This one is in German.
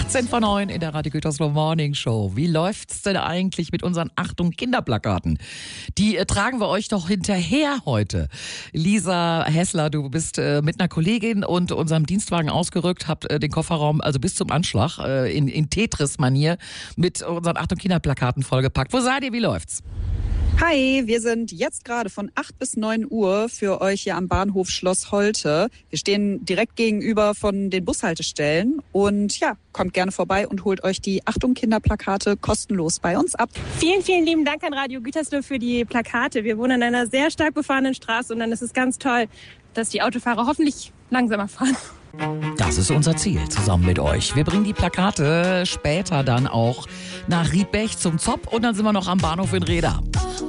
8:18 in der Radio Gütersloh Morning Show. Wie läuft's denn eigentlich mit unseren Achtung Kinderplakaten? Die tragen wir euch doch hinterher heute. Lisa Hessler, du bist mit einer Kollegin und unserem Dienstwagen ausgerückt, habt den Kofferraum also bis zum Anschlag in Tetris-Manier mit unseren Achtung Kinderplakaten vollgepackt. Wo seid ihr? Wie läuft's? Hi, wir sind jetzt gerade von 8 bis 9 Uhr für euch hier am Bahnhof Schloss Holte. Wir stehen direkt gegenüber von den Bushaltestellen und ja, kommt gerne vorbei und holt euch die Achtung Kinderplakate kostenlos bei uns ab. Vielen, vielen lieben Dank an Radio Gütersloh für die Plakate. Wir wohnen an einer sehr stark befahrenen Straße und dann ist es ganz toll, dass die Autofahrer hoffentlich langsamer fahren. Das ist unser Ziel, zusammen mit euch. Wir bringen die Plakate später dann auch nach Riedbech zum Zopp und dann sind wir noch am Bahnhof in Reda.